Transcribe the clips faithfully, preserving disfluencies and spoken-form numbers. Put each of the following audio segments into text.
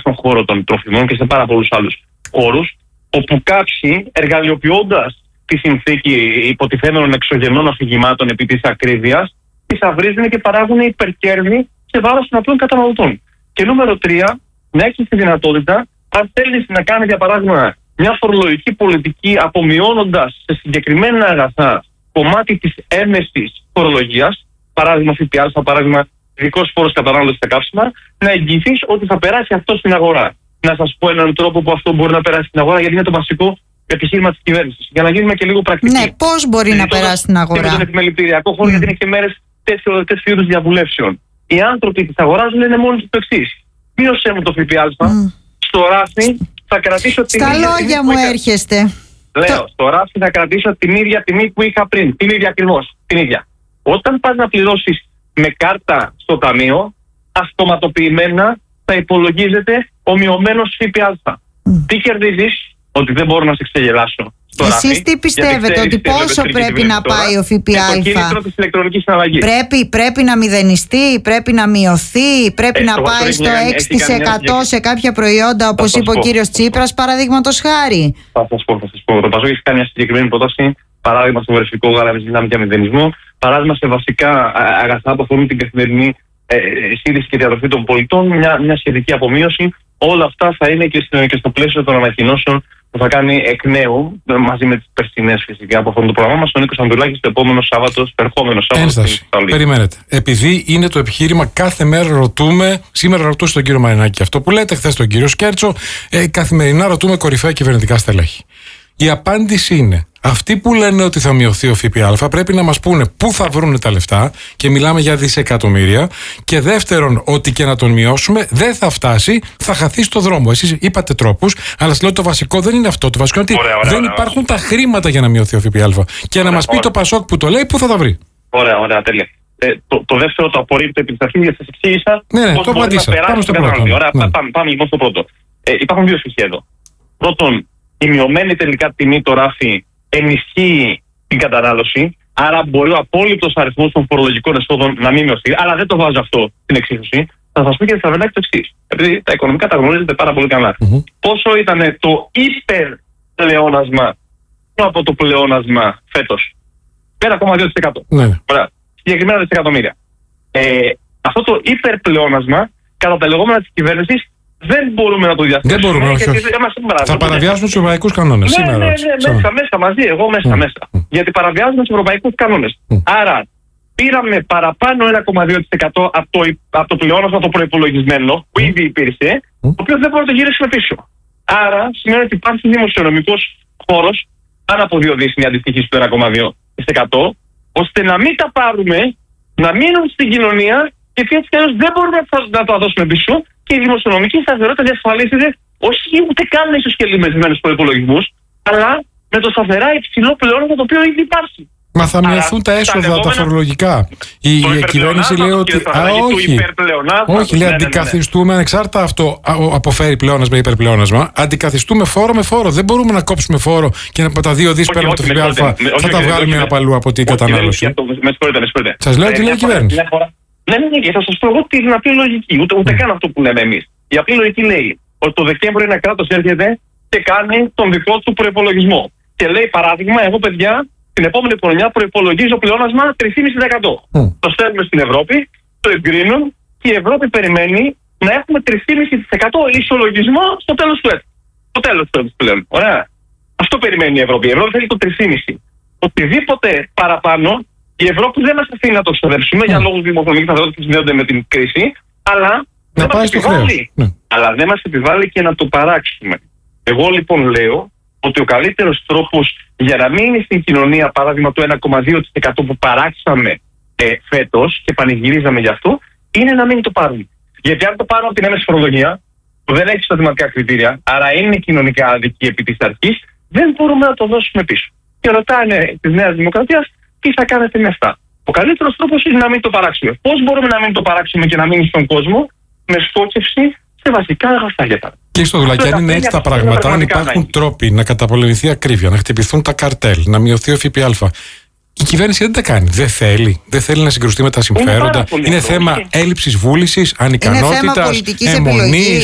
στον χώρο των τροφιμών και σε πάρα πολλούς άλλους χώρους, όπου κάποιοι, εργαλειοποιώντας τη συνθήκη υποτιθέμενων εξωγενών αφηγημάτων επί της ακρίβειας, τις αυρίζουν και παράγουν υπερκέρδη σε βάρος των απλών καταναλωτών. Και νούμερο τρία, να έχει τη δυνατότητα, αν θέλει να κάνει για παράδειγμα μια φορολογική πολιτική απομειώνοντας σε συγκεκριμένα αγαθά κομμάτι της έμεσης φορολογίας, παράδειγμα ΦΠΑ, παράδειγμα ειδικός φόρος κατανάλωσης στα καύσιμα, να εγγυηθείς ότι θα περάσει αυτό στην αγορά. Να σας πω έναν τρόπο που αυτό μπορεί να περάσει στην αγορά, γιατί είναι το βασικό επιχείρημα της κυβέρνησης. Για να γίνουμε και λίγο πρακτικοί. Ναι, πώς μπορεί να περάσει στην αγορά. Και με τον επιμελητηριακό χώρο, mm. γιατί είναι και μέρες τέτοιου είδους διαβουλεύσεων. Οι άνθρωποι της αγοράς λένε μόνο το εξής: μείωσέ μου το ΦΠΑ, mm. στο ράφι θα κρατήσω την Στα ίδια λόγια μου είχα... έρχεστε. Λέω, το... στο ράφι θα κρατήσω την ίδια τιμή που είχα πριν. Την ίδια ακριβώς. Την ίδια. Όταν πας να πληρώσεις με κάρτα στο ταμείο, αυτοματοποιημένα θα υπολογίζεται ο μειωμένος ΦΠΑ. Mm. Τι κερδίζεις? Ότι δεν μπορώ να σε ξεγελάσω. Εσείς τι πιστεύετε, ότι πόσο πρέπει να πάει ο ΦΠΑ? Το κίνητρο της ηλεκτρονικής συναλλαγής. Πρέπει, πρέπει να μηδενιστεί, πρέπει να μειωθεί, πρέπει ε, να πάει στο έξι τοις εκατό σε κάποια προϊόντα, όπως είπε ο κύριος Τσίπρας, παραδείγματος χάρη. Θα σας πω, θα σας πω. Το Πασόκ έχει κάνει μια συγκεκριμένη πρόταση, παράδειγμα στο βερφικό γάλα, μιλάμε για μηδενισμό, παράδειγμα σε βασικά αγαθά που αφορούν την καθημερινή ε, σύντηση και διατροφή των πολιτών, μια, μια σχετική απομείωση. Όλα αυτά θα είναι και στο, και στο πλαίσιο των ανακοινώσεων που θα κάνει εκ νέου, μαζί με τις περσινές φυσικά από αυτό το πρόγραμμα μας, ο Νίκος Ανδρουλάκης το επόμενο Σάββατο, το ερχόμενο Σάββατο. Ένσταση. Περιμένετε. Επειδή είναι το επιχείρημα, κάθε μέρα ρωτούμε, σήμερα ρωτούσε τον κύριο Μαρινάκη αυτό που λέτε, χθες τον κύριο Σκέρτσο, ε, καθημερινά ρωτούμε κορυφαία κυβερνητικά στελέχη. Η απάντηση είναι: αυτοί που λένε ότι θα μειωθεί ο ΦΠΑ πρέπει να μας πούνε πού θα βρουν τα λεφτά, και μιλάμε για δισεκατομμύρια. Και δεύτερον, ότι και να τον μειώσουμε δεν θα φτάσει, θα χαθεί στο δρόμο. Εσείς είπατε τρόπους, αλλά σας λέω το βασικό δεν είναι αυτό. Το βασικό είναι ότι ωραία, ωραία, δεν ωραία, υπάρχουν ωραία. τα χρήματα για να μειωθεί ο ΦΠΑ. Και ωραία, να μας πει ωραία. το Πασόκ που το λέει, πού θα τα βρει. Ωραία, ωραία, τέλεια. Ε, το, το δεύτερο το απορρίπτω επί της αρχής, γιατί σας εξήγησα. Ναι, ναι, το απαντήσα. Πάμε στο πρώτο. Ωραία, ναι. πάμε, πάμε λοιπόν στο πρώτο. Ε, υπάρχουν δύο στοιχεία εδώ. Πρώτον, η μειωμένη τελικά τιμή το ράφι ενισχύει την κατανάλωση, άρα μπορεί ο απόλυτος αριθμός των φορολογικών εσόδων να μην μειωθεί, αλλά δεν το βάζω αυτό στην εξίσωση. Θα σας πω και θα βρει το εξής, επειδή τα οικονομικά τα γνωρίζετε πάρα πολύ καλά. Mm-hmm. Πόσο ήταν το υπερπλεόνασμα από το πλεόνασμα φέτος? πέντε κόμμα δύο τοις εκατό. Ναι. Ωραία. Συγκεκριμένα δισεκατομμύρια. Ε, αυτό το υπερπλεόνασμα, κατά τα λεγόμενα της κυβέρνησης, δεν μπορούμε να το διαθέσουμε. Δεν μπορούμε, όχι, όχι. Θα παραβιάσουμε τους ευρωπαϊκούς κανόνες. Ναι, ναι, ναι, ναι, μέσα, μέσα μαζί, εγώ μέσα, mm. μέσα. Mm. Γιατί παραβιάζουμε τους ευρωπαϊκούς κανόνες. Mm. Άρα, πήραμε παραπάνω ένα κόμμα δύο τοις εκατό από το, από το πλεόνασμα το προϋπολογισμένο, που ήδη υπήρχε, mm. το οποίο δεν μπορούμε να το γυρίσουμε πίσω. Άρα, σημαίνει ότι υπάρχει δημοσιονομικός χώρος, πάνω από δύο δις είναι η αντιστοιχή στο ένα κόμμα δύο τοις εκατό, ώστε να μην τα πάρουμε, να μείνουν στην κοινωνία, γιατί έτσι κι αλλιώς δεν μπορούμε να τα δώσουμε πίσω. Και η δημοσιονομική σταθερότητα διασφαλίζεται όχι ούτε καν με ισοσκελισμένους προϋπολογισμούς, αλλά με το σταθερά υψηλό πλεόνασμα το οποίο ήδη υπάρχει. Μα θα μειωθούν τα έσοδα, τα, τα φορολογικά. Η, η κυβέρνηση λέει ότι. Α, όχι. Όχι, λέει, ναι, αντικαθιστούμε, ναι, ναι. ανεξάρτητα αυτό αποφέρει πλεόνασμα ή υπερπλεόνασμα. Αντικαθιστούμε φόρο με φόρο. Δεν μπορούμε να κόψουμε φόρο και να τα δύο δις παίρνουμε το ΦΠΑ. Θα τα βγάλουμε από αλλού από την κατανάλωση. Σας λέω τι λέει η κυβέρνηση. Ναι, ναι, ναι, θα σας πω εγώ την απλή λογική. Ούτε, ούτε mm. καν αυτό που λέμε εμείς. Η απλή λογική λέει ότι το Δεκέμβριο ένα κράτος έρχεται και κάνει τον δικό του προϋπολογισμό. Και λέει, παράδειγμα, εγώ παιδιά, την επόμενη χρονιά προϋπολογίζω πλεόνασμα τρία κόμμα πέντε τοις εκατό. Mm. Το στέλνουμε στην Ευρώπη, το εγκρίνουν και η Ευρώπη περιμένει να έχουμε τρία κόμμα πέντε τοις εκατό ισολογισμό στο τέλος του έτου. Στο τέλος του έτου πλέον. Ωραία. Αυτό περιμένει η Ευρώπη. Η Ευρώπη θέλει το τρία κόμμα πέντε. Οτιδήποτε παραπάνω. Η Ευρώπη δεν μας αφήνει να το ξοδέψουμε mm. για λόγους δημοσιονομικής σταθερότητας που συνδέονται με την κρίση, αλλά δεν, μας επιβάλλει, ναι. αλλά δεν μας επιβάλλει και να το παράξουμε. Εγώ λοιπόν λέω ότι ο καλύτερος τρόπος για να μείνει στην κοινωνία, παράδειγμα το ένα κόμμα δύο τοις εκατό που παράξαμε ε, φέτος και πανηγυρίζαμε γι' αυτό, είναι να μην το πάρουμε. Γιατί αν το πάρουμε από την έμεση φορολογία, που δεν έχει στατηματικά κριτήρια, άρα είναι κοινωνικά αδική επί της αρχής, δεν μπορούμε να το δώσουμε πίσω. Και ρωτάνε τη Νέα Δημοκρατία, τι θα κάνετε με αυτά. Ο καλύτερος τρόπος είναι να μην το παράξουμε. Πώς μπορούμε να μην το παράξουμε και να μείνει στον κόσμο? Με στόχευση σε βασικά αγαθά για τα. Και στο Δουλακί, αν είναι έτσι τα πράγματα, αν υπάρχουν να τρόποι να καταπολεμηθεί ακρίβεια, να χτυπηθούν τα καρτέλ, να μειωθεί ο ΦΠΑ, η κυβέρνηση δεν τα κάνει. Δεν θέλει. Δεν θέλει να συγκρουστεί με τα συμφέροντα. Είναι, είναι θέμα έλλειψης βούλησης, ανικανότητας, αιμονής.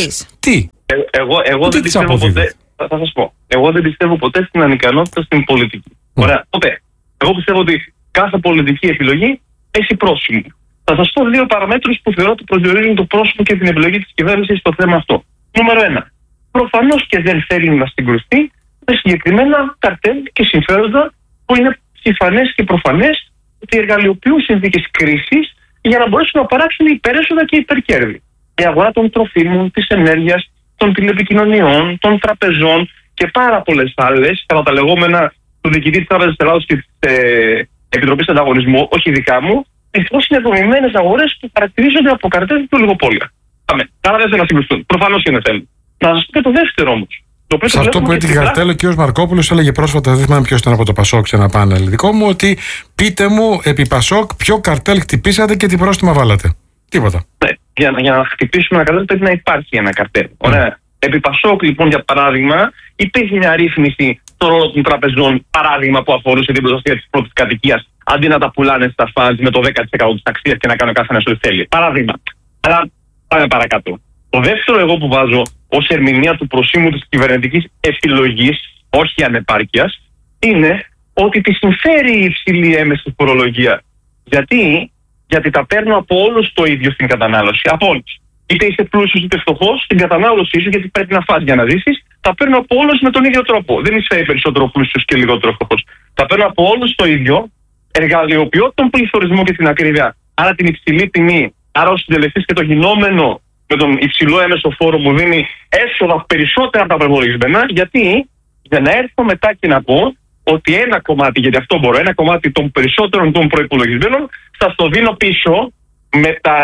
Τι. Ε, εγώ εγώ τι δεν πιστεύω ποτέ. Θα, θα σας πω. Εγώ δεν πιστεύω ποτέ στην ανικανότητα στην πολιτική. Mm. Ωραία. Ποτέ. Εγώ πιστεύω ότι κάθε πολιτική επιλογή έχει πρόσημο. Θα σας πω δύο παραμέτρους που θεωρώ ότι προσδιορίζουν το πρόσωπο και την επιλογή της κυβέρνησης στο θέμα αυτό. Νούμερο ένα. Προφανώς και δεν θέλει να συγκρουστεί με συγκεκριμένα καρτέλ και συμφέροντα που είναι συμφανές και προφανές ότι εργαλειοποιούν συνθήκες κρίσης για να μπορέσουν να παράξουν υπερέσοδα και υπερκέρδη. Η αγορά των τροφίμων, της ενέργειας, των τηλεπικοινωνιών, των τραπεζών και πάρα πολλές άλλες, κατά τα λεγόμενα του διοικητή της Τράπεζας της Ελλάδος και της ε, Επιτροπής Ανταγωνισμού, όχι δικά μου, ευτυχώς είναι δομημένες αγορές που χαρακτηρίζονται από καρτέλ και ολιγοπόλια. Πάμε. Άρα δεν θέλουν να συγκρουστούν. Προφανώς και δεν θέλουν. Να σας πω και το δεύτερο όμως. Σε αυτό που έτυχε καρτέλ, ο κ. Μαρκόπουλος έλεγε πρόσφατα, δεν θυμάμαι ποιος ήταν από το Πασόκ σε ένα πάνελ δικό μου, ότι πείτε μου επί Πασόκ ποιο καρτέλ χτυπήσατε και τι πρόστιμα βάλατε. Τίποτα. Ναι, για, για να χτυπήσουμε ένα καρτέλ πρέπει να υπάρχει ένα καρτέλ. Mm. Ωραία. Επί Πασόκ, λοιπόν, για παράδειγμα, υπήρχε μια ρύθμιση στον ρόλο των τραπεζών, παράδειγμα, που αφορούσε την προστασία της πρώτης κατοικίας, αντί να τα πουλάνε στα φαντ με το δέκα τοις εκατό της αξίας και να κάνει ο καθένας ό,τι θέλει. Παράδειγμα. Αλλά πάμε παρακάτω. Το δεύτερο, εγώ που βάζω ως ερμηνεία του προσήμου της κυβερνητικής επιλογής, όχι ανεπάρκειας, είναι ότι τη συμφέρει η υψηλή έμεση φορολογία. Γιατί? Γιατί τα παίρνω από όλους το ίδιο στην κατανάλωση. Από όλους. Είτε είσαι πλούσιος είτε φτωχός, στην κατανάλωσή σου, γιατί πρέπει να φας για να ζήσεις, τα παίρνω από όλους με τον ίδιο τρόπο. Δεν εισφέρει περισσότερο πλούσιος και λιγότερο φτωχός. Τα παίρνω από όλους το ίδιο, εργαλειοποιώ τον πληθωρισμό και την ακρίβεια. Άρα την υψηλή τιμή, άρα ο συντελεστής και το γινόμενο με τον υψηλό έμεσο φόρο μου δίνει έσοδα περισσότερα από τα προπολογισμένα. Γιατί? Για να έρθω μετά και να πω ότι ένα κομμάτι, γιατί αυτό μπορώ, ένα κομμάτι των περισσότερων των προϋπολογισμένων θα το δίνω πίσω με τα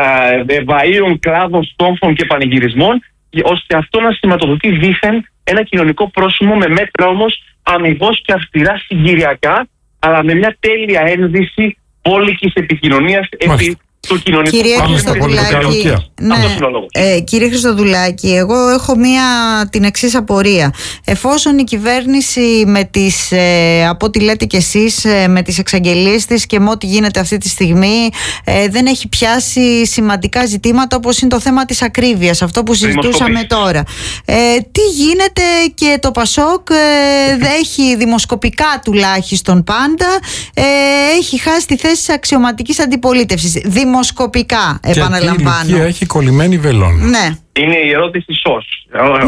βαΐων κλάδων, στόμφων και πανηγυρισμών, ώστε αυτό να σηματοδοτεί δήθεν ένα κοινωνικό πρόσημο με μέτρα όμως αμοιβώς και αυστηρά συγκυριακά, αλλά με μια τέλεια ένδυση πόλικης επικοινωνίας επί του κοινωνικού. Κύριε Χριστοδουλάκη, ναι, ε, κύριε Χριστοδουλάκη, εγώ έχω μία την εξής απορία. Εφόσον η κυβέρνηση με τις, ε, από ό,τι λέτε κι εσείς, ε, με τις εξαγγελίες της και με ό,τι γίνεται αυτή τη στιγμή, ε, δεν έχει πιάσει σημαντικά ζητήματα όπως είναι το θέμα της ακρίβειας, αυτό που συζητούσαμε τώρα. Ε, τι γίνεται και το Πασόκ ε, έχει δημοσκοπικά τουλάχιστον πάντα, ε, έχει χάσει τη θέση της αξιωματικής αντιπολίτευσης. Δημοσκοπικά, επαναλαμβάνω. Και η έχει κολλημένη βελόνα. Ναι. Είναι η ερώτηση σως.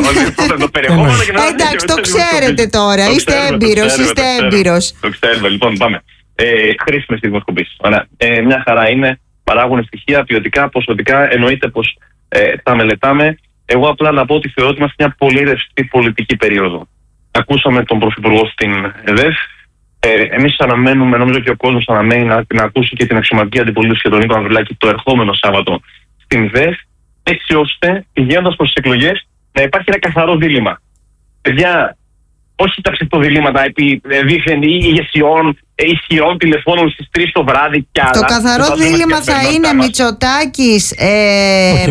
Εντάξει, το ξέρετε τώρα. Είστε έμπειρος, είστε έμπειρος. Το ξέρουμε, λοιπόν, πάμε. Χρήσιμες οι δημοσκοπήσεις. Μια χαρά είναι, παράγουν στοιχεία, ποιοτικά, ποσοτικά, εννοείται πως τα μελετάμε. Εγώ απλά να πω ότι θεωρώ ότι είμαστε μια πολύ ρευστή πολιτική περίοδο. Ακούσαμε τον Πρωθυπουργό στην ΕΔΕΦ. Ε, εμείς αναμένουμε, νομίζω και ο κόσμος αναμένει να, να ακούσει και την αξιωματική αντιπολίτευση και τον Νίκο Ανδρουλάκη το ερχόμενο Σάββατο στην ΔΕΦ, έτσι ώστε πηγαίνοντας προς τις εκλογές να υπάρχει ένα καθαρό δίλημμα. Παιδιά, όχι τα ψευτοδιλήμματα επί δίθεν ηγεσιών, ισχυρών τηλεφώνων στις τρεις το βράδυ και άλλα. Το καθαρό δίλημμα θα είναι Μητσοτάκης, ε,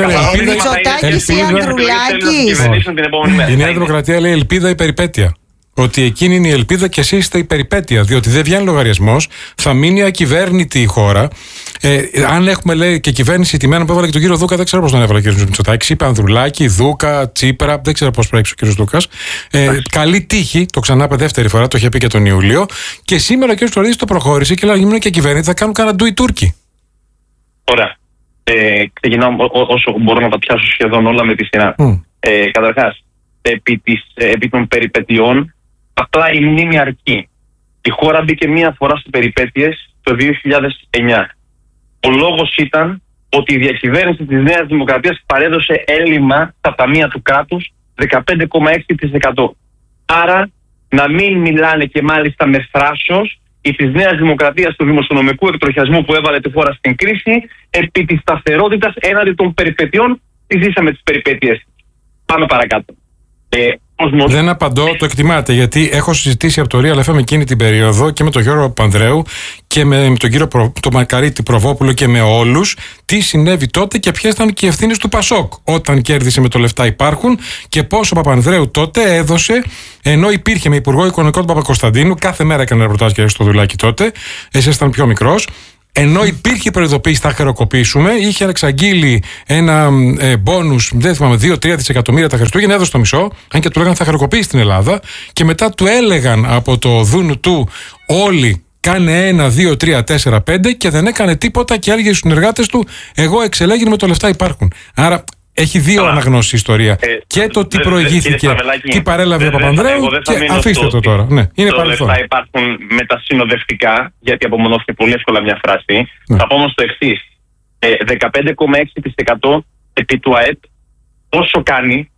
Μητσοτάκης ή Ανδρουλάκης. Η Νέα Δημοκρατία λέει ελπίδα ή περιπέτεια. Ότι εκείνη είναι η ελπίδα και εσείς είστε η περιπέτεια. Διότι δεν βγαίνει λογαριασμός, θα μείνει ακυβέρνητη η χώρα. Ε, αν έχουμε, λέει, και κυβέρνηση τιμένα που έβαλε και τον κύριο Δούκα, δεν ξέρω πώς τον έβαλε ο κ. Μητσοτάκης. Είπε Ανδρουλάκη, Δούκα, Τσίπρα, δεν ξέρω πώς προέκυψε ο κ. Δούκας. Ε, καλή τύχη, το ξανά είπε δεύτερη φορά, το είχε πει και τον Ιούλιο. Και σήμερα ο κ. Τουρκίδης το προχώρησε και λέει: και κυβέρνηση θα κάνουν κανένα ντου οι Τούρκοι. Ωραία. Ε, ξεκινάω όσο μπορώ να τα πιάσω σχεδόν όλα με τη σειρά. Mm. Ε, Καταρχάς, επί, επί των περιπετειών. Απλά η μνήμη αρκεί. Η χώρα μπήκε μία φορά στις περιπέτειες το δύο χιλιάδες εννιά. Ο λόγος ήταν ότι η διακυβέρνηση της Νέας Δημοκρατίας παρέδωσε έλλειμμα στα ταμεία του κράτους δεκαπέντε κόμμα έξι τοις εκατό. Άρα να μην μιλάνε και μάλιστα με θράσος η της Νέας Δημοκρατίας του δημοσιονομικού εκτροχιασμού που έβαλε τη χώρα στην κρίση επί της σταθερότητας έναντι των περιπετειών. Τι ζήσαμε τις περιπέτειες. Πάμε παρακάτω. Ε, Δεν απαντώ, το εκτιμάτε, γιατί έχω συζητήσει από το Real εφ εμ εκείνη την περίοδο και με τον Γιώργο Πανδρέου και με τον κύριο Προ, τον Μακαρίτη Προβόπουλο και με όλους τι συνέβη τότε και ποιες ήταν και οι ευθύνες του Πασόκ όταν κέρδισε με το λεφτά υπάρχουν και πόσο ο Παπανδρέου τότε έδωσε, ενώ υπήρχε με υπουργό οικονομικό του Παπακοσταντίνου, κάθε μέρα έκανε ρεπορτάζ και στο Δουλάκι τότε, εσύ ήταν πιο μικρός. Ενώ υπήρχε προειδοποίηση, θα χρεοκοπήσουμε, είχε εξαγγείλει ένα ε, μπόνους, δεν θυμάμαι, δύο τρία δισεκατομμύρια τα Χριστούγεννα, έδωσε το μισό, αν και του λέγανε θα χρεοκοπήσει στην Ελλάδα, και μετά του έλεγαν από το δούνου του όλοι κάνε ένα, δύο, τρία, τέσσερα, πέντε, και δεν έκανε τίποτα και έλεγε στους συνεργάτες του εγώ εξελέγην με το λεφτά υπάρχουν. Άρα έχει δύο αναγνώσεις η ιστορία. Ε, και το τι προηγήθηκε, τι παρέλαβε ο Παπανδρέου, και αφήστε το τώρα. Ναι, είναι παρελθόν. Λεφτά υπάρχουν μετασυνοδευτικά, γιατί απομονώθηκε πολύ εύκολα μια φράση. Ναι. Θα πω όμως το εξής. δεκαπέντε κόμμα έξι τοις εκατό επί του ΑΕΠ, όσο κάνει,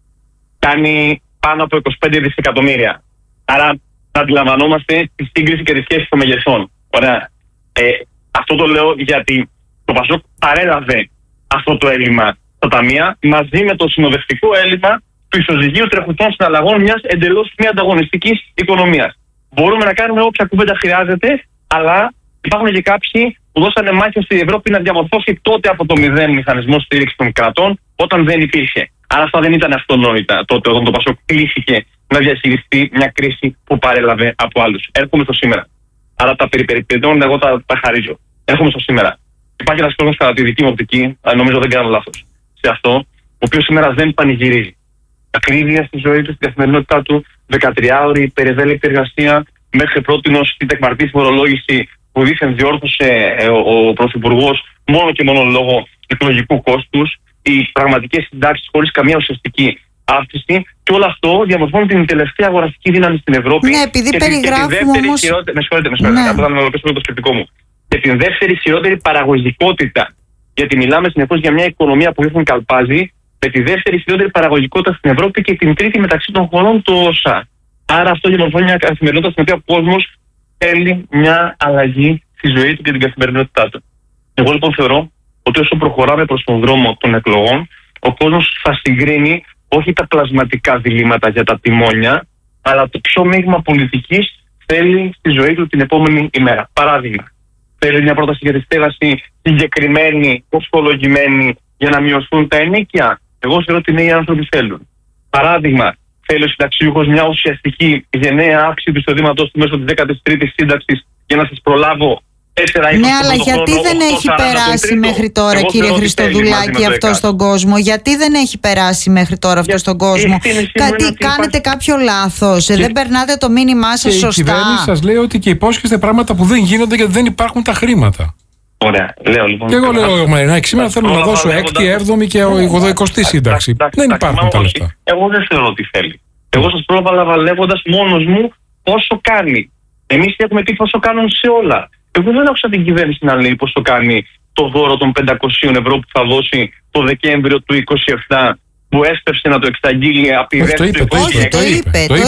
κάνει πάνω από είκοσι πέντε δισεκατομμύρια. Άρα να αντιλαμβανόμαστε τη σύγκριση και τη σχέση των μεγεθών. Ωραία. Ε, αυτό το λέω γιατί το Πασόκ παρέλαβε αυτό το έλλειμμα στα ταμεία μαζί με το συνοδευτικό έλλειμμα του ισοζυγίου τρεχουτών συναλλαγών μιας εντελώς μη ανταγωνιστικής οικονομίας. Μπορούμε να κάνουμε όποια κουβέντα χρειάζεται, αλλά υπάρχουν και κάποιοι που δώσανε μάχη στην Ευρώπη να διαμορφώσει τότε από το μηδέν μηχανισμό στήριξη των κρατών, όταν δεν υπήρχε. Άρα αυτά δεν ήταν αυτονόητα τότε όταν το Πασόκ κλήθηκε να διαχειριστεί μια κρίση που παρέλαβε από άλλους. Έρχομαι στο σήμερα. Άρα τα περιπεριπτών εγώ τα, τα χαρίζω. Έρχομαι στο σήμερα. Υπάρχει ένας κόσμος, κατά τη δική μου οπτική, νομίζω δεν κάνω λάθος σε αυτό, ο οποίος σήμερα δεν πανηγυρίζει. Ακρίβεια στη ζωή του, στην καθημερινότητά του, δεκατριάωρη υπερευέλικτη εργασία, μέχρι πρότινος την τεκμαρτή φορολόγηση που δήθεν διόρθωσε ε, ο, ο Πρωθυπουργός μόνο και μόνο λόγω εκλογικού κόστους, οι πραγματικές συντάξεις χωρίς καμία ουσιαστική αύξηση, και όλο αυτό διαμορφώνει την τελευταία αγοραστική δύναμη στην Ευρώπη. Ναι, επειδή και περιγράφουμε την, και όμως... χειρότερη, με συγχωρείτε, με συγχωρείτε, ναι. να ολοκληρώσω το σκεπτικό μου. Και την δεύτερη χειρότερη παραγωγικότητα. Γιατί μιλάμε συνεχώς για μια οικονομία που ήθελε καλπάζει, με τη δεύτερη χειρότερη παραγωγικότητα στην Ευρώπη και την τρίτη μεταξύ των χωρών του ΩΣΑ. Άρα αυτό διαμορφώνει μια καθημερινότητα στην οποία ο κόσμος θέλει μια αλλαγή στη ζωή του και την καθημερινότητά του. Εγώ λοιπόν θεωρώ ότι όσο προχωράμε προς τον δρόμο των εκλογών, ο κόσμος θα συγκρίνει όχι τα πλασματικά διλήμματα για τα τιμόνια, αλλά το ποιο μείγμα πολιτικής θέλει στη ζωή του την επόμενη ημέρα. Παράδειγμα, θέλει μια πρόταση για τη στέγαση συγκεκριμένη, κοστολογημένη, για να μειωθούν τα ενίκια. Εγώ θεωρώ ότι νέοι άνθρωποι θέλουν. Παράδειγμα, θέλει ο συνταξιούχος μια ουσιαστική γενναία αύξηση του εισοδήματος του μέσω της δέκατης τρίτης σύνταξης για να σας προλάβω. Ναι, αλλά γιατί χρόνο, δεν έχει περάσει μέχρι τώρα, εγώ κύριε Χριστοδουλάκη, αυτό στον κόσμο? Γιατί δεν έχει περάσει μέχρι τώρα αυτό στον κόσμο? Κάτι, κάνετε κάποιο λάθος, και... δεν περνάτε το μήνυμά σας σωστά. Η κυβέρνηση σας λέει ότι και υπόσχεστε πράγματα που δεν γίνονται γιατί δεν υπάρχουν τα χρήματα. Ωραία, λέω λοιπόν. Και εγώ λέω, Μαρινάκη, σήμερα θέλω να δώσω έκτη, έβδομη και ογδοηκοστή σύνταξη. Δεν υπάρχουν τα λεφτά. Εγώ δεν θεωρώ ότι θέλει. Εγώ σας πρόβαλα λέγοντας μόνος μου πόσο κάνει. Εμείς έχουμε πει πόσο κάνουν σε όλα. Εγώ δεν άκουσα την κυβέρνηση να λέει πόσο κάνει το δώρο των πεντακόσια ευρώ που θα δώσει το Δεκέμβριο του είκοσι επτά, που έσπευσε να το εξαγγείλει από τη δεύτερη. Το είπε, το είπε, το είπε. Το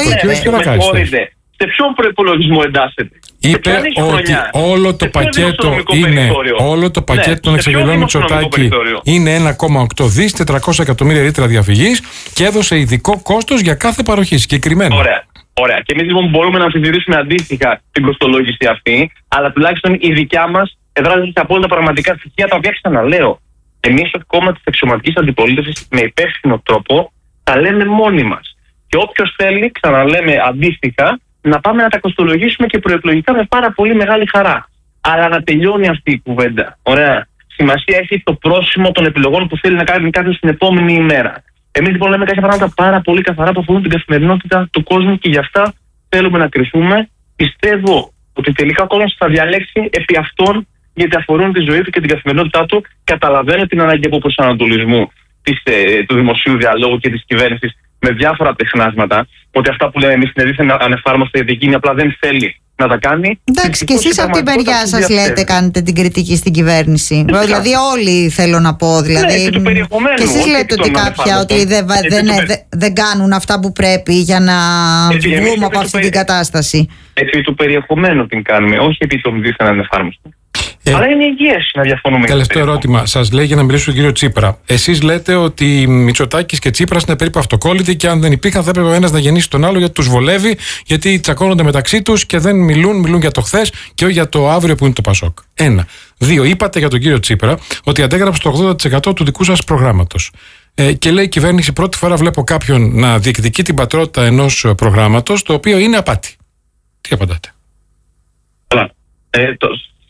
είπε. Σε ποιον προϋπολογισμό εντάσσεται? Είπε ότι όλο το πακέτο είναι, όλο το πακέτο ναι, των εξαγγελών Μητσοτάκη είναι ένα κόμμα οκτώ δις, τετρακόσια εκατομμύρια ρήτρα διαφυγής, και έδωσε ειδικό κόστος για κάθε παροχή συγκεκριμένο. Ωραία. Ωραία. Και εμείς λοιπόν μπορούμε να αμφισβητήσουμε αντίστοιχα την κοστολόγηση αυτή, αλλά τουλάχιστον η δικιά μας εδράζεται σε απόλυτα πραγματικά στοιχεία, τα οποία ξαναλέω. Εμείς, ως κόμμα της αξιωματικής αντιπολίτευσης, με υπεύθυνο τρόπο, τα λέμε μόνοι μας. Και όποιος θέλει, ξαναλέμε αντίστοιχα, να πάμε να τα κοστολογήσουμε και προεκλογικά με πάρα πολύ μεγάλη χαρά. Αλλά να τελειώνει αυτή η κουβέντα. Ωραία. Σημασία έχει το πρόσημο των επιλογών που θέλει να κάνει κάποιος την επόμενη ημέρα. Εμείς λοιπόν λέμε κάποια πράγματα πάρα πολύ καθαρά που αφορούν την καθημερινότητα του κόσμου και γι' αυτά θέλουμε να κρυθούμε. Πιστεύω ότι τελικά ο κόσμος θα διαλέξει επί αυτών, γιατί αφορούν τη ζωή του και την καθημερινότητά του. Καταλαβαίνω την ανάγκη από προσανατολισμού της, ε, του δημοσίου διαλόγου και της κυβέρνησης με διάφορα τεχνάσματα, ότι αυτά που λέμε εμείς είναι δίθεν ανεφάρμοστα, γιατί εκείνη απλά δεν θέλει να τα κάνει. Εντάξει, και εσείς από την μεριά σας λέτε, κάνετε την κριτική στην κυβέρνηση. Φυσικά. Δηλαδή, όλοι θέλω να πω. Δηλαδή, ναι, και, και εσείς λέτε ότι κάποια ότι δεν, δεν, δεν, δεν κάνουν αυτά που πρέπει για να βγούμε από αυτή την κατάσταση. Επί του περιεχομένου την κάνουμε, όχι επί των δίθεν ανεφάρμοστων. Ε, Αλλά είναι υγιές να διαφωνούμε. Τελευταίο ερώτημα. Σας λέει για να μιλήσω στον κύριο Τσίπρα. Εσείς λέτε ότι Μητσοτάκης και Τσίπρας είναι περίπου αυτοκόλλητοι και αν δεν υπήρχαν θα έπρεπε ο ένας να γεννήσει τον άλλο γιατί τους βολεύει, γιατί τσακώνονται μεταξύ τους και δεν μιλούν, μιλούν για το χθες και όχι για το αύριο που είναι το Πασόκ. Ένα. Δύο. Είπατε για τον κύριο Τσίπρα ότι αντέγραψε το ογδόντα τοις εκατό του δικού σας προγράμματος. Ε, και λέει η κυβέρνηση, πρώτη φορά βλέπω κάποιον να διεκδικεί την πατρότητα ενός προγράμματος το οποίο είναι απάτη. Τι απαντάτε? Καλά. Ε, το...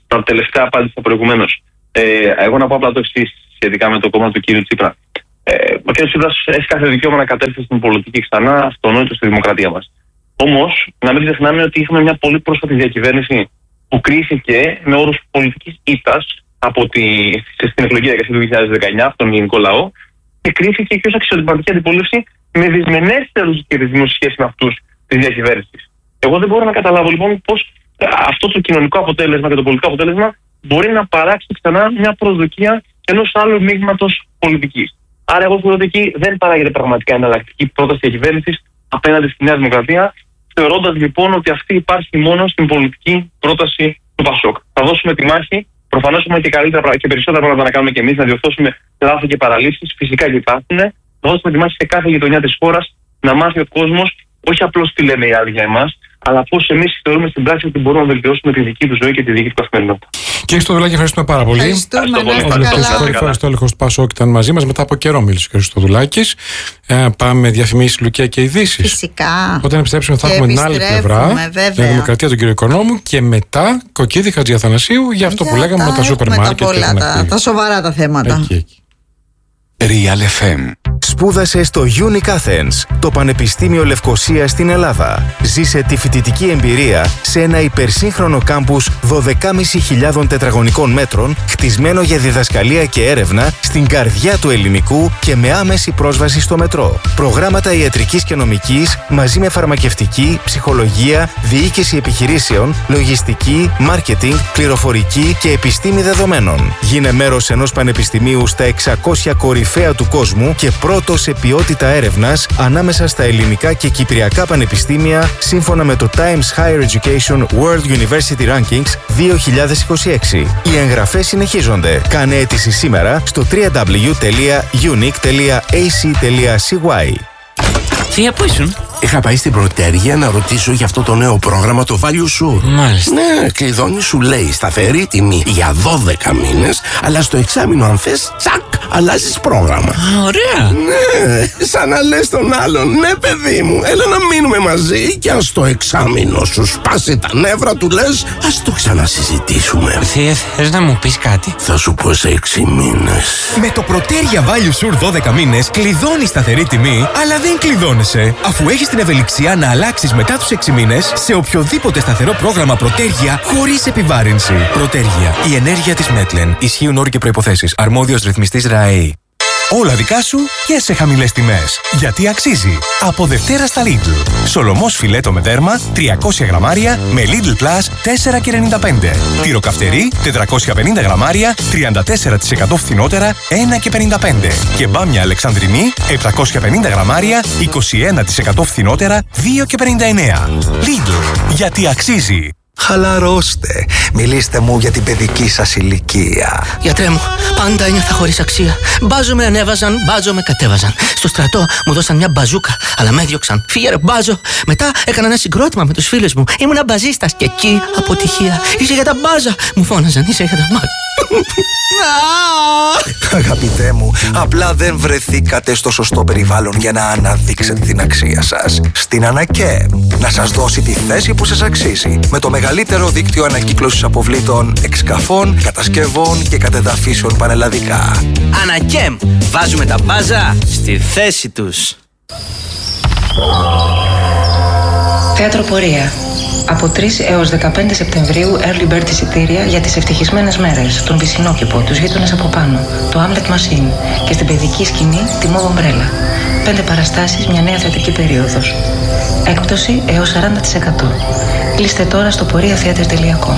τα τελευταία απάντησα προηγουμένως. Ε, εγώ να πω απλά το εξής σχετικά με το κόμμα του κ. Τσίπρα. Ε, ο κ. Τσίπρας έχει κάθε δικαίωμα να κατέλθει στην πολιτική ξανά, στο νόητο, στη δημοκρατία μας. Όμως, να μην ξεχνάμε ότι είχαμε μια πολύ πρόσφατη διακυβέρνηση που κρίθηκε με όρους πολιτικής ήττας από τη, στην εκλογική διαδικασία του δύο χιλιάδες δεκαεννιά από τον ελληνικό λαό και κρίθηκε και ως αξιωματική αντιπολίτευση με δυσμενέστερους κερδισμούς σχέση με αυτούς της διακυβέρνησης. Εγώ δεν μπορώ να καταλάβω λοιπόν πώς αυτό το κοινωνικό αποτέλεσμα και το πολιτικό αποτέλεσμα μπορεί να παράξει ξανά μια προσδοκία ενός άλλου μείγματος πολιτικής. Άρα, εγώ θεωρώ ότι εκεί δεν παράγεται πραγματικά εναλλακτική πρόταση διακυβέρνησης απέναντι στη Νέα Δημοκρατία, θεωρώντας λοιπόν ότι αυτή υπάρχει μόνο στην πολιτική πρόταση του Πασόκ. Θα δώσουμε τη μάχη. Προφανώς έχουμε και καλύτερα και περισσότερα πράγματα να κάνουμε και εμείς, να διορθώσουμε λάθη και παραλήψεις. Φυσικά και υπάρχουν. Θα δώσουμε τη μάχη σε κάθε γειτονιά της χώρας να μάθει ο κόσμος όχι απλώς τι λένε οι άλλοι για εμάς, αλλά πώς εμείς θεωρούμε στην πράξη ότι μπορούμε να βελτιώσουμε τη δική του ζωή και τη δική του καθημερινότητα. Κύριε Χριστοδουλάκη, ευχαριστούμε πάρα πολύ. Ευχαριστούμε. Ο έλεγχος του Πασόκ ήταν μαζί μας. Μετά από καιρό μίλησε ο κ. Χριστοδουλάκης. Ε, πάμε διαφημίσεις, Λουκία και ειδήσεις. Φυσικά. Όταν επιστρέψουμε, θα έχουμε την άλλη πλευρά. Την Δημοκρατία, τον κύριο Οικονόμου. Και μετά Κοκκίδη Χατζιαθανασίου για αυτό για που λέγαμε με τα σούπερ μάρκετ. Τα, τα σοβαρά τα θέματα. Εκεί, εκεί. Real εφ εμ. Σπούδασε στο Unic Athens, το Πανεπιστήμιο Λευκωσίας στην Ελλάδα. Ζήσε τη φοιτητική εμπειρία σε ένα υπερσύγχρονο κάμπους δώδεκα χιλιάδες πεντακόσια τετραγωνικών μέτρων, χτισμένο για διδασκαλία και έρευνα στην καρδιά του ελληνικού και με άμεση πρόσβαση στο μετρό. Προγράμματα ιατρικής και νομικής μαζί με φαρμακευτική, ψυχολογία, διοίκηση επιχειρήσεων, λογιστική, μάρκετινγκ, πληροφορική και επιστήμη δεδομένων. Γίνε μέρος ενός πανεπιστημίου στα εξακόσια κορυφαία του κόσμου και πρώτο σε ποιότητα έρευνας ανάμεσα στα ελληνικά και κυπριακά πανεπιστήμια σύμφωνα με το Times Higher Education World University Rankings δύο χιλιάδες είκοσι έξι. Οι εγγραφές συνεχίζονται. Κάνε αίτηση σήμερα στο double-u double-u double-u τελεία unique τελεία a c τελεία c y. Θεία, πού ήσουν? Είχα πάει στην Πρωτέργεια να ρωτήσω για αυτό το νέο πρόγραμμα, το Value Sur. Μάλιστα. Ναι, κλειδώνει, σου λέει σταθερή τιμή για δώδεκα μήνες, αλλά στο εξάμηνο αν θες, τσακ, αλλάζεις πρόγραμμα. Α, ωραία. Ναι, σαν να λες τον άλλον, ναι παιδί μου, έλα να μείνουμε μαζί και αν στο εξάμηνο σου σπάσει τα νεύρα του λες, ας το ξανασυζητήσουμε. Θεία, θες να μου πεις κάτι? Θα σου πω σε έξι μήνες. Με το Πρωτέργεια Value Sur δώδεκα μήνες κλειδώνεις σταθερή τιμή, αλλά δεν κλειδώνεσαι, αφού έχεις την ευελιξία να αλλάξεις μετά τους έξι μήνες σε οποιοδήποτε σταθερό πρόγραμμα Πρωτέργεια χωρίς επιβάρυνση. Πρωτέργεια. Η ενέργεια της Μέτλεν. Ισχύουν όροι και προϋποθέσεις. Αρμόδιος ρυθμιστής ΡΑΕΗ. Όλα δικά σου και σε χαμηλές τιμές. Γιατί αξίζει. Από Δευτέρα στα Lidl. Σολομός φιλέτο με δέρμα τριακόσια γραμμάρια με Lidl Plus τέσσερα και ενενήντα πέντε. Τυροκαυτερί τετρακόσια πενήντα γραμμάρια τριάντα τέσσερα τοις εκατό φθηνότερα ένα και πενήντα πέντε. Και μπάμια Αλεξανδρινή επτακόσια πενήντα γραμμάρια είκοσι ένα τοις εκατό φθηνότερα δύο και πενήντα εννέα. Lidl. Γιατί αξίζει. Χαλαρώστε. Μιλήστε μου για την παιδική σας ηλικία. Γιατρέ μου, πάντα ένιωθα χωρίς αξία. Μπάζο με ανέβαζαν, μπάζο με κατέβαζαν. Στο στρατό μου δώσαν μια μπαζούκα, αλλά με έδιωξαν. Φύγε ρε μπάζο. Μετά έκανα ένα συγκρότημα με τους φίλους μου. Ήμουνα μπαζίστας και εκεί αποτυχία. Είσαι για τα μπάζα. Μου φώναζαν, είσαι για τα μπάζα. Αγαπητέ μου, απλά δεν βρεθήκατε στο σωστό περιβάλλον για να αναδείξετε την αξία σας. Στην ΑΝΑΚΕ, να σας δώσει τη θέση που σας αξίζει. Με το μεγαλύτερο δίκτυο ανακύκλωσης αποβλήτων, εξκαφών, κατασκευών και κατεδαφίσεων πανελλαδικά. ΑΝΑΚΕΜ, βάζουμε τα μπάζα στη θέση τους. Θέατρο Πορεία. Από τρεις έως δεκαπέντε Σεπτεμβρίου early bird εισιτήρια για τις ευτυχισμένες μέρες, τον Πισινόκηπο, τους γείτονες από πάνω, το Hamlet Machine και στην παιδική σκηνή τη Mauve Umbrella. Πέντε παραστάσεις, μια νέα θεατρική περίοδος. Έκπτωση έως σαράντα τοις εκατό. Κλείστε τώρα στο πορεία θέατρ τελεία κομ.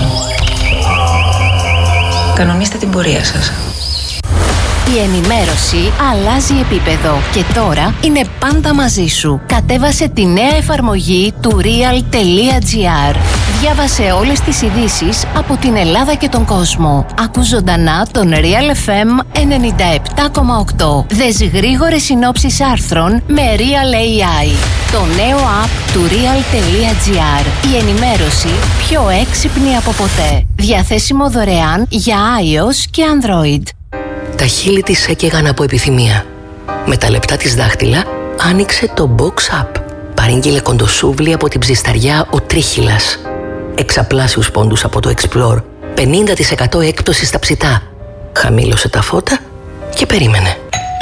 Κανονίστε την πορεία σας. Η ενημέρωση αλλάζει επίπεδο και τώρα είναι πάντα μαζί σου. Κατέβασε τη νέα εφαρμογή του real.gr. Διάβασε όλες τις ειδήσεις από την Ελλάδα και τον κόσμο. Άκου ζωντανά τον Real εφ εμ ενενήντα επτά κόμμα οκτώ. Δες γρήγορες συνόψεις άρθρων με Real έι άι. Το νέο app του real.gr. Η ενημέρωση πιο έξυπνη από ποτέ. Διαθέσιμο δωρεάν για iOS και Android. Τα χείλη της έκαιγαν από επιθυμία. Με τα λεπτά της δάχτυλα άνοιξε το Box App. Παρήγγειλε κοντοσούβλι από την ψισταριά ο Τρίχυλας. Εξαπλάσιους πόντους από το Explore πενήντα τοις εκατό έκπτωση στα ψητά. Χαμήλωσε τα φώτα και περίμενε.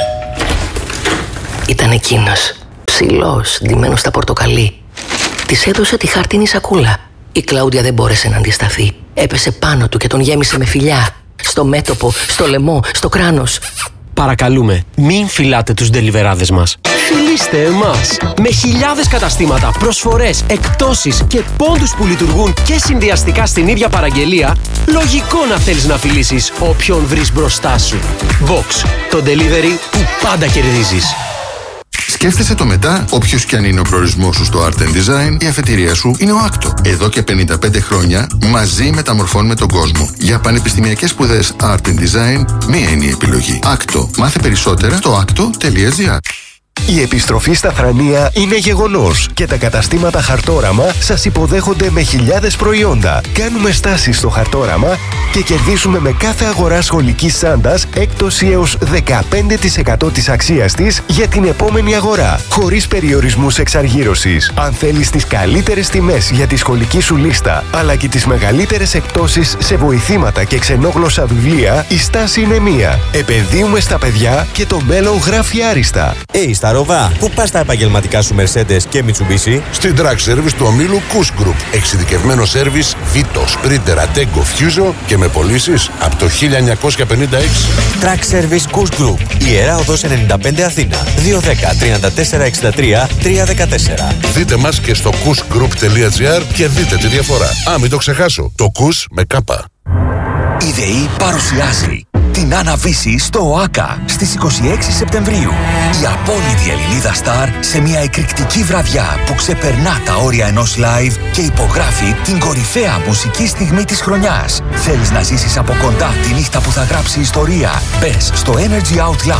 Ήταν εκείνος, ψηλός, ντυμένος στα πορτοκαλί. Της έδωσε τη χάρτινη σακούλα. Η Κλάουδια δεν μπόρεσε να αντισταθεί. Έπεσε πάνω του και τον γέμισε με φιλιά. Στο μέτωπο, στο λαιμό, στο κράνος. Παρακαλούμε, μην φυλάτε τους ντελιβεράδες μας. Φιλήστε εμάς! Με χιλιάδες καταστήματα, προσφορές, εκπτώσεις και πόντους που λειτουργούν και συνδυαστικά στην ίδια παραγγελία, λογικό να θέλεις να φιλήσεις όποιον βρεις μπροστά σου. Vox, το delivery που πάντα κερδίζεις. Σκέφτεσαι το μετά, όποιος κι αν είναι ο προορισμός σου στο Art and Design, η αφετηρία σου είναι ο άκτο. Εδώ και πενήντα πέντε χρόνια μαζί μεταμορφώνουμε τον κόσμο. Για πανεπιστημιακές σπουδές Art and Design, μία είναι η επιλογή. άκτο. Μάθε περισσότερα στο άκτο τελεία τζι άρ. Η επιστροφή στα Θρανία είναι γεγονός και τα καταστήματα Χαρτόραμα σας υποδέχονται με χιλιάδες προϊόντα. Κάνουμε στάσεις στο Χαρτόραμα και κερδίσουμε με κάθε αγορά σχολικής τσάντας έκπτωση έως δεκαπέντε τοις εκατό της αξίας της για την επόμενη αγορά, χωρίς περιορισμούς εξαργύρωσης. Αν θέλεις τις καλύτερες τιμές για τη σχολική σου λίστα, αλλά και τις μεγαλύτερες εκπτώσεις σε βοηθήματα και ξενόγλωσσα βιβλία, η στάση είναι μία. Επενδύουμε στα παιδιά και το μέλλον γράφει άριστα. Hey, στα Ροβά, πού πας τα επαγγελματικά σου Mercedes και Mitsubishi? Στην Track Service του ομίλου Kuss Group. Εξειδικευμένο σέρβις Vito, Sprinter, Ateco, Fuso και με πωλήσεις από το χίλια εννιακόσια πενήντα έξι. Track Service Kuss Group. Ιερά Οδός ενενήντα πέντε Αθήνα. δύο ένα μηδέν, τρία τέσσερα έξι τρία, τρία ένα τέσσερα. Δείτε μας και στο kussgroup τελεία τζι άρ και δείτε τη διαφορά. Α, μην το ξεχάσω. Το Kuss με κάπα. Η ΔΕΗ παρουσιάζει την Αναβίση στο ΟΑΚΑ στις είκοσι έξι Σεπτεμβρίου. Η απόλυτη Ελληνίδα Σταρ σε μια εκρηκτική βραδιά που ξεπερνά τα όρια ενός live και υπογράφει την κορυφαία μουσική στιγμή της χρονιάς. Θέλεις να ζήσεις από κοντά τη νύχτα που θα γράψει ιστορία? Μπες στο Energy Out Loud